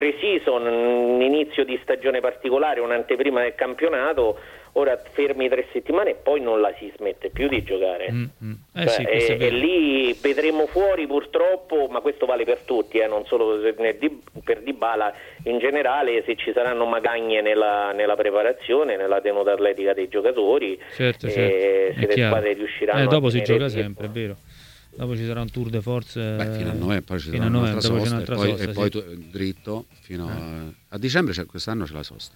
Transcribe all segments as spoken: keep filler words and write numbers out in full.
pre-season, un inizio di stagione particolare, un'anteprima del campionato. Ora fermi tre settimane e poi non la si smette più di giocare. Mm, mm. Eh, cioè, sì, e, e lì vedremo fuori purtroppo, ma questo vale per tutti, eh, non solo per Dybala, in generale, se ci saranno magagne nella, nella preparazione, nella tenuta atletica dei giocatori, certo, e certo. se le squadre riusciranno eh, dopo a si gioca il sempre, è vero. Dopo ci sarà un tour de force. Beh, fino a novembre, poi ci fino sarà a un'altra novembre, sosta, un'altra e poi, sosta, e poi sì. tu, dritto fino eh. a, a dicembre, cioè, quest'anno c'è la sosta.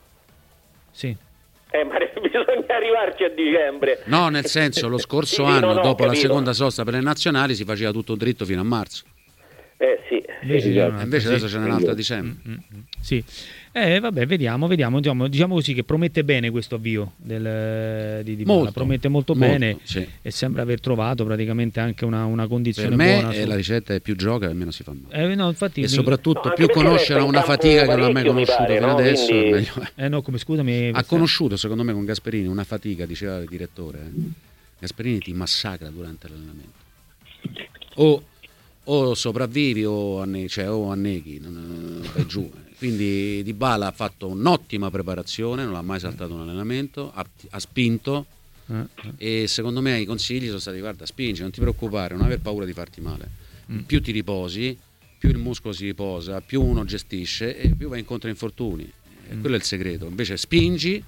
Sì. Eh, ma bisogna arrivarci a dicembre. No, nel senso, lo scorso sì, anno, no, no, dopo la capito. seconda sosta per le nazionali, si faceva tutto dritto fino a marzo. Eh sì, Invece, sì. E invece sì. adesso ce n'è un'altra a dicembre. Mm, mm, mm. Sì. Eh, vabbè, vediamo, vediamo. Diciamo, diciamo così che promette bene questo avvio del, di Dybala. Molto, promette molto, molto, bene, sì. e sembra aver trovato praticamente anche una, una condizione Per me buona. è su... la ricetta è più gioca e meno si fa male. Eh, no, infatti, E mi- soprattutto No, più anche perché conoscere resta in una campo fatica che non ha mai parecchio, mi conosciuto pare, fino no? adesso, Quindi- meglio è. Eh no, come scusami. Ha conosciuto secondo me con Gasperini una fatica, diceva il direttore. eh. Gasperini ti massacra durante l'allenamento. O, o sopravvivi o, anne- cioè, o anneghi, non, non vai giù. Quindi Dybala ha fatto un'ottima preparazione, non ha mai saltato un allenamento, ha, ha spinto Eh, e secondo me i consigli sono stati: guarda, spingi, non ti preoccupare, non aver paura di farti male. Mm. Più ti riposi, più il muscolo si riposa, più uno gestisce e più va incontro a infortuni. E Mm. quello è il segreto. Invece spingi,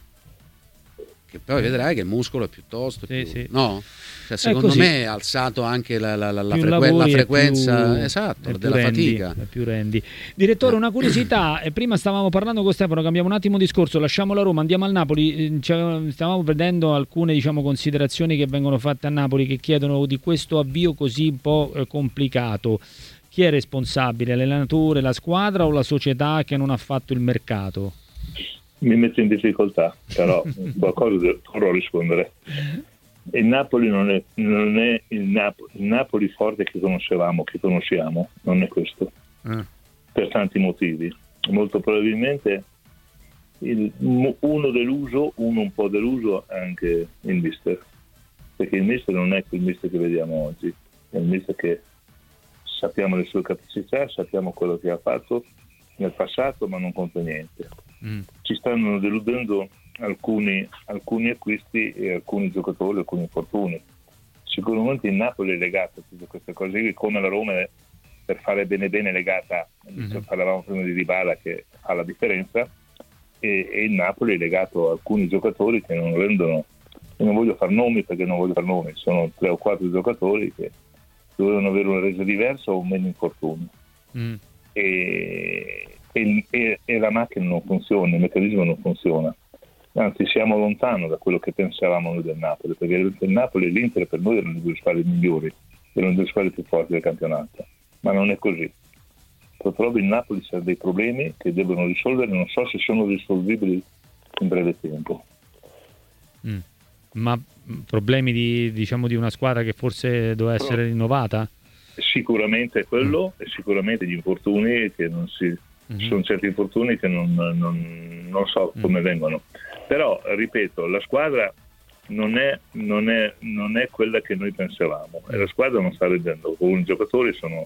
che poi vedrai che il muscolo è piuttosto Sì, più, sì. no? Cioè, secondo così. me ha alzato anche la, la, la, la più frequ- la lavori e frequenza più- esatto, e più della rendi, fatica. e più rendi. Direttore, una curiosità, eh, prima stavamo parlando con Stefano, cambiamo un attimo discorso, lasciamo la Roma, andiamo al Napoli, eh, cioè, stavamo vedendo alcune, diciamo, considerazioni che vengono fatte a Napoli, che chiedono di questo avvio così un po' eh, complicato. Chi è responsabile, l'allenatore, la squadra o la società che non ha fatto il mercato? Mi metto in difficoltà, però qualcosa dovrò rispondere. Il Napoli non è, non è il, Nap- il Napoli forte che conoscevamo, che conosciamo, non è questo, Eh. per tanti motivi. Molto probabilmente il, uno deluso, uno un po' deluso è anche il mister, perché il mister non è quel mister che vediamo oggi, è il mister che sappiamo le sue capacità, sappiamo quello che ha fatto nel passato, ma non conta niente. Mm. Ci stanno deludendo alcuni, alcuni acquisti e alcuni giocatori, alcuni infortuni. Sicuramente il Napoli è legato a tutte queste cose qui, come la Roma è, per fare bene bene legata, mm-hmm. parlavamo prima di Dybala che fa la differenza, e, e il Napoli è legato a alcuni giocatori che non rendono, io non voglio far nomi perché non voglio far nomi, sono tre o quattro giocatori che dovevano avere una resa diversa o meno infortuni. Mm. E, e, e, e la macchina non funziona, il meccanismo non funziona, anzi siamo lontano da quello che pensavamo noi del Napoli, perché il Napoli e l'Inter per noi erano le due squadre migliori, erano le due squadre più forti del campionato, ma non è così. Purtroppo il Napoli ha dei problemi che devono risolvere, non so se sono risolvibili in breve tempo. Mm. Ma problemi di, diciamo, di una squadra che forse doveva essere Però, rinnovata? Sicuramente quello, mm. e sicuramente gli infortuni che non si mm-hmm. sono certi infortuni che non, non, non so come mm. vengono. Però ripeto, la squadra non è, non è, non è quella che noi pensavamo, e la squadra non sta reggendo. Alcuni giocatori sono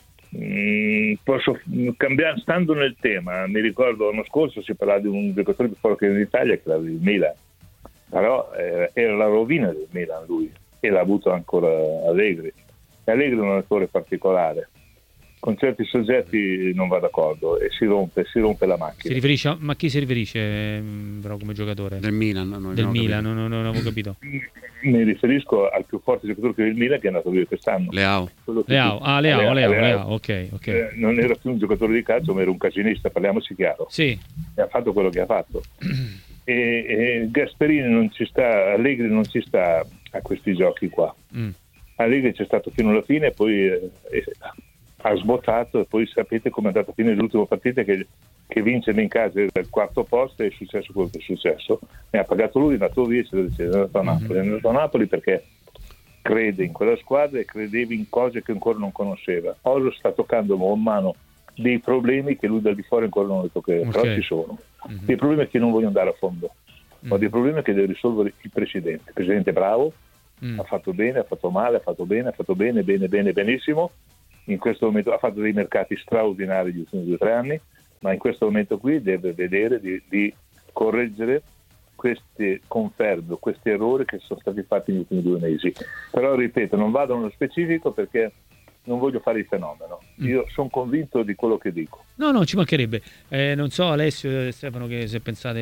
mm, posso cambiare, stando nel tema, mi ricordo l'anno scorso si parlava di un giocatore più forte in Italia che era il Milan, però eh, era la rovina del Milan lui, e l'ha avuto ancora Allegri. E Allegri è un allenatore particolare, con certi soggetti non va d'accordo e si rompe, si rompe la macchina. Si riferisce a, ma chi si riferisce però come giocatore? Del Milan, no, del Milan, non, non, non avevo capito. Mi riferisco al più forte giocatore che è il Milan, che è andato via quest'anno. Leao. Leao, ah Leao, Leao, Leao, Leao, ok, ok. Eh, non era più un giocatore di calcio, ma era un casinista, parliamoci chiaro. Sì. E ha fatto quello che ha fatto. e, e Gasperini non ci sta, Allegri non ci sta a questi giochi qua. Mm. Allegri c'è stato fino alla fine e poi eh, ha sbottato, e poi sapete come è andata a fine l'ultima partita, che, che vincere in casa del quarto posto, è successo quello che è successo, ne ha pagato lui, è andato via, è andato a Napoli, mm-hmm. è andato a Napoli perché crede in quella squadra e credeva in cose che ancora non conosceva. Ora sta toccando man mano dei problemi che lui dal di fuori ancora non li tocca, okay. Però ci sono mm-hmm. dei problemi che non voglio andare a fondo, mm-hmm. ma dei problemi che deve risolvere il presidente. Il presidente è bravo, mm. ha fatto bene, ha fatto male, ha fatto bene, ha fatto bene, bene, bene, benissimo. In questo momento ha fatto dei mercati straordinari negli ultimi due o tre anni, ma in questo momento qui deve vedere di, di correggere questi confermo, questi errori che sono stati fatti negli ultimi due mesi. Però ripeto, non vado nello specifico perché non voglio fare il fenomeno. Io sono convinto di quello che dico. No, no, ci mancherebbe. Eh, non so, Alessio e Stefano, che se pensate...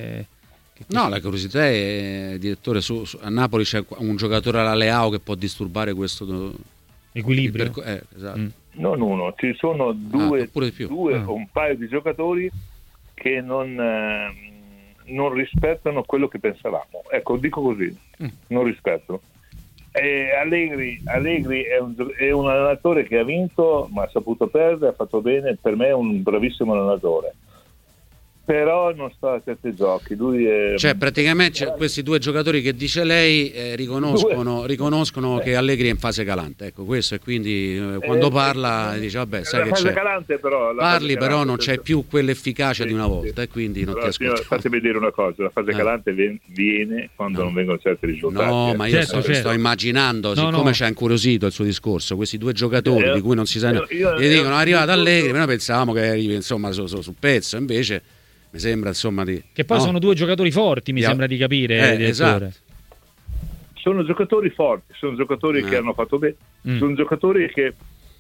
Che no, così... la curiosità è, direttore, su, su, a Napoli c'è un giocatore alla Leao che può disturbare questo equilibrio. Perco- eh, esatto. mm. Non uno, ci sono due, ah, di più. due ah. un paio di giocatori che non, eh, non rispettano quello che pensavamo. Ecco, dico così, mm. non rispetto. E Allegri, Allegri è, un, è un allenatore che ha vinto, ma ha saputo perdere, ha fatto bene, per me è un bravissimo allenatore. Però non sta a certi giochi. Lui è... Cioè, praticamente cioè, questi due giocatori che dice lei eh, riconoscono, riconoscono che Allegri è in fase calante. Ecco, questo, e quindi eh, quando parla eh, dice vabbè, sai che fase c'è. Calante, però, la parli, fase però calante, non c'è più quell'efficacia sì, di una volta, sì. e quindi non però, ti ascolto. Fatemi dire una cosa: la fase eh. calante viene quando no. non vengono certi risultati. No, eh. ma io certo, sto, certo. sto immaginando, no, siccome no. ci ha incuriosito il suo discorso, questi due giocatori eh, di cui non si sa io, io, gli dicono è arrivato io, Allegri, io, noi pensavamo che arrivi insomma sul su, su pezzo, invece mi sembra insomma di che poi no? sono due giocatori forti, mi Yeah. sembra di capire, eh, direttore. esatto. Sono giocatori forti, sono giocatori eh. che hanno fatto bene, mm. sono giocatori che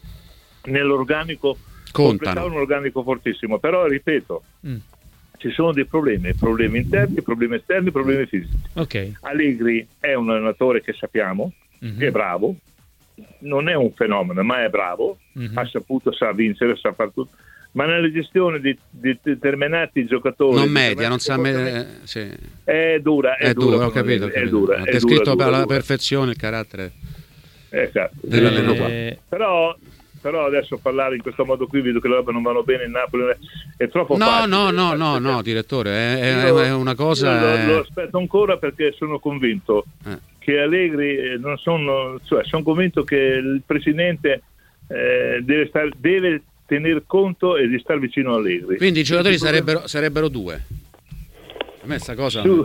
nell'organico contano, un organico fortissimo, però ripeto, mm. ci sono dei problemi, problemi interni, problemi esterni, problemi fisici. Ok. Allegri è un allenatore che sappiamo, Mm-hmm. che è bravo, non è un fenomeno, ma è bravo, Mm-hmm. ha saputo, sa vincere, sa fare tutto. Ma nella gestione di, di determinati giocatori non media, non sa me- eh, sì. è dura, è, è dura, duro, ho capito, ho è capito. dura, ha è descritto dura, per dura, la dura. perfezione il carattere Esatto. dell'allenatore. Eh, Però, però adesso parlare in questo modo qui, vedo che le robe non vanno bene in Napoli, è troppo No, facile. no, no, no, no, direttore, è, è, Io- è una cosa. io lo, lo aspetto ancora perché sono convinto eh. che Allegri eh, non sono, cioè sono convinto che il presidente eh, deve, star, deve tener conto e di star vicino a Allegri. Quindi i giocatori sarebbero, sarebbero due. A me sta cosa. Su,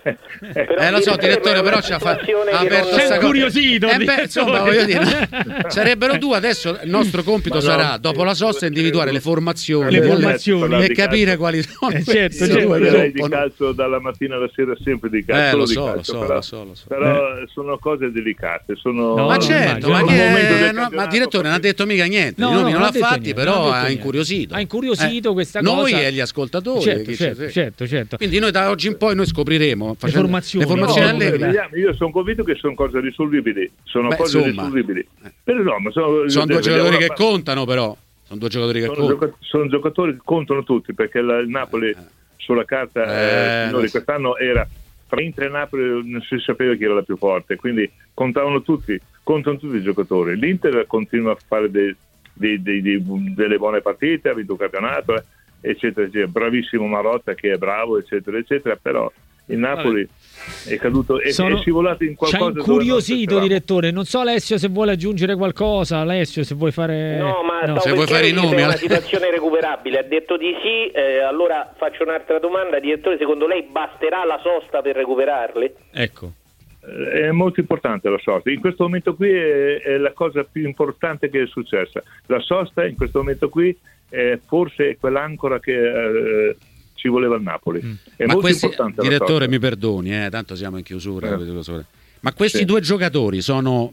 Eh lo so, direttore, però ci ha fa- ha aperto Sei sta cosa. incuriosito, Eh beh, insomma, voglio dire, sarebbero due. Adesso il nostro compito Ma no, sarà, dopo la sosta, individuare le formazioni, Le delle- formazioni. e capire quali sono. Eh, certo, questi certo. due Io che direi di rompono. calcio dalla mattina alla sera, sempre di calcio. Eh, solo lo di so, lo calcio, so, però, lo so, lo so. però sono cose delicate. Sono, No, Ma no, certo, immagino. ma, Un che- momento del no, campionato ma direttore non ha perché- detto mica niente, No, i nomi no, non non l'ha ha detto fatti, niente, però non ha detto ha niente. incuriosito. Ha incuriosito questa Noi cosa. e gli ascoltatori. Certo, chi ci certo, segue. certo, certo. Quindi noi da oggi in poi noi scopriremo facendo formazioni. le formazioni No, Allegri. vediamo, io sono convinto che sono cose risolvibili. Sono Beh, cose insomma. risolvibili. Eh. Però no, ma sono, Sono due vediamo giocatori una che parte. contano, però. Sono due giocatori che Sono, contano. gioca- sono giocatori che contano tutti, perché la- il Napoli sulla carta Eh, eh, signori, lo so. quest'anno era tra Inter e Napoli, non si sapeva chi era la più forte, quindi contavano tutti, contano tutti i giocatori. L'Inter continua a fare dei, dei- dei- dei- delle buone partite, ha vinto il campionato, eh, eccetera, eccetera. Bravissimo Marotta che è bravo, eccetera, eccetera, però il Napoli è caduto e Sono- è scivolato in Ci ha qualcosa dove non incuriosito, pensavamo. direttore. Non so, Alessio, se vuole aggiungere qualcosa. Alessio, se vuoi fare. No, ma stavo Se per vuoi fare i chiedergli nomi, se è una Ale- situazione recuperabile. Ha detto di sì, eh, allora faccio un'altra domanda. Direttore, secondo lei basterà la sosta per recuperarli? Ecco. È molto importante la sosta. In questo momento qui è, è la cosa più importante che è successa. La sosta in questo momento qui è forse è quell'ancora che eh, ci voleva il Napoli. Mm. È Ma molto questi, importante la direttore, sosta. mi perdoni, eh, tanto siamo in chiusura. Eh. Ma questi Sì. due giocatori sono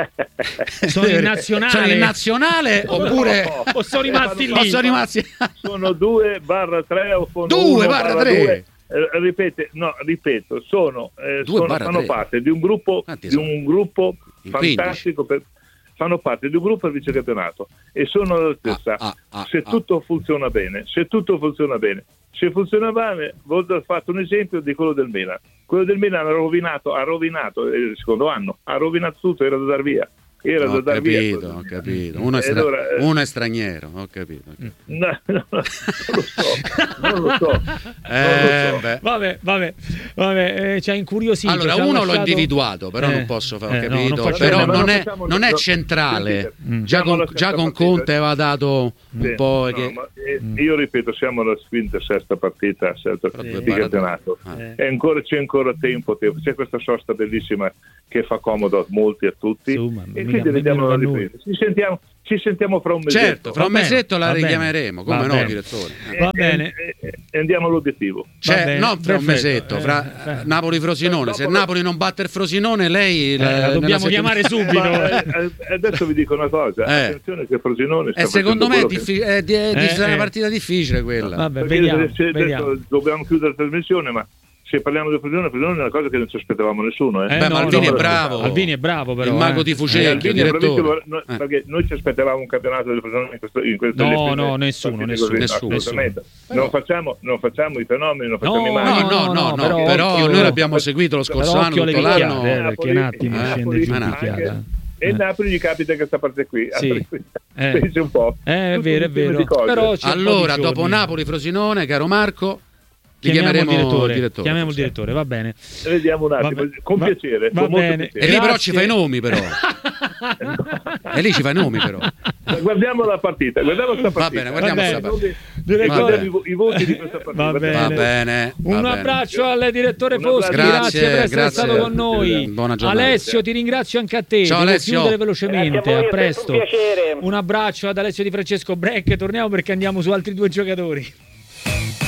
Sono in nazionale? Sono in nazionale oppure O sono rimasti o lì? sono rimasti Sono due barra tre o sono Due uno barra barra tre. due. Eh, ripete, no, ripeto, sono, eh, Due sono- barra fanno tre. parte di un gruppo, Quanti di sono? un gruppo In fantastico per, fanno parte di un gruppo del vicecampionato e sono all'altezza Ah, ah, ah, se ah. tutto funziona bene, se tutto funziona bene. Se funziona bene, ho fatto un esempio di quello del Milan. Quello del Milan ha rovinato, ha rovinato eh, il secondo anno, ha rovinato tutto, era da dar via. Era da Ho dar via. capito, quello ho del Milan. capito. Uno è, E stra- allora, eh, uno è straniero, ho capito. ho capito. No, no, non lo so, non lo so. Eh, non lo so. beh. Vabbè, vabbè, vabbè, eh, ci ha incuriosito. Allora, ci ha uno l'ho lasciato- individuato, però Eh, non posso fare, ho eh, no, capito. non faccio- però Vabbè, ma non non è, facciamo- non è no, centrale. sentite, Già siamo con, alla già sesta con partita. Conte aveva dato un Sì, po'. no, che... ma, eh, io ripeto, siamo alla quinta, sesta partita sesta Però Sì. due di barra- campionato. Ah. Eh. E ancora, c'è ancora tempo, tempo. C'è questa sosta bellissima che fa comodo a molti, a tutti. Insomma, e mica domenica. Ci, vediamo Benvenuto a noi. ci, sentiamo, ci sentiamo fra un mesetto. Certo, fra un Va mesetto bene, la va richiameremo, come va no, bene. direttore? E, Va bene. E, e, e andiamo all'obiettivo. Cioè, bene, non fra un perfetto, mesetto, eh, fra eh. Napoli-Frosinone. Se Dopo- Napoli non batte il Frosinone, lei Eh, la dobbiamo chiamare subito. Ma, eh, adesso vi dico una cosa, Eh. attenzione che Frosinone sta E secondo me è, facendo quello diffi- è, di- è di- Eh, sarà una eh. partita difficile quella. Vabbè, che- perché vediamo, se- vediamo. adesso dobbiamo chiudere la trasmissione, ma se parliamo di Frosinone, Frosinone è una cosa che non ci aspettavamo nessuno. Eh. Eh, Beh, no, ma Albini no, è bravo. Albini è bravo però. Il mago eh. di Eh, Fucecchio, Albini è direttore. bravissimo, no, Eh. perché noi ci aspettavamo un campionato del Frosinone in questo, in questo No, nelle prime no, nessuno, partite nessuno, così, nessuno, assolutamente. nessuno. Non, facciamo, non facciamo i fenomeni, non facciamo No, i magi. No, no, no, no, no, però però, occhio- noi l'abbiamo seguito lo scorso Però anno, occhio alle tutto vicchiate, l'anno. eh, perché un attimo Napoli- scende giù Napoli- picchiata. E Eh. Napoli gli capita questa parte qui. Sì. Eh. Pensi un po'. Eh, è Tutto vero, è un insieme vero. di cose. Però c'è un po' di Allora, giorni. dopo Napoli-Frosinone, caro Marco, ti chiamiamo il chiameremo direttore. il direttore. Chiamiamo il direttore, va bene. Vediamo un attimo, Va be- con va- piacere. va con molto bene. E piacere. lì però Grazie. ci fai i nomi, però. E lì ci fai i nomi, però. Guardiamo la partita, guardiamo questa Va partita. bene, guardiamo Va sta bene. partita. E Direttore, guardiamo i, vo- i voti di questa partita. Va Va bene. bene. va un bene. abbraccio al direttore Un Foschi, abbraccio. grazie, per essere Grazie, stato con noi. buona giornata. Alessio, ti ringrazio anche a te. Ciao, Devo Alessio. chiudere velocemente, Grazie a voi, a è sempre presto. un piacere. Un abbraccio ad Alessio Di Francesco Breck, torniamo perché andiamo su altri due giocatori.